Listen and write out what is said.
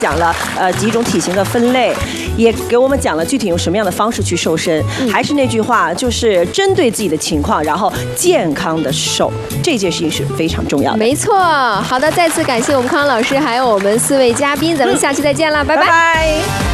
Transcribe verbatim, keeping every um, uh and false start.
讲了呃几种体型的分类，也给我们讲了具体用什么样的方式去瘦身。嗯、还是那句话，就是针对自己的情况，然后健康的瘦，这件事情是非常重要的。 没错，好的，再次感谢我们康老师，还有我们四位嘉宾，咱们下期再见了，嗯、拜拜。 拜拜。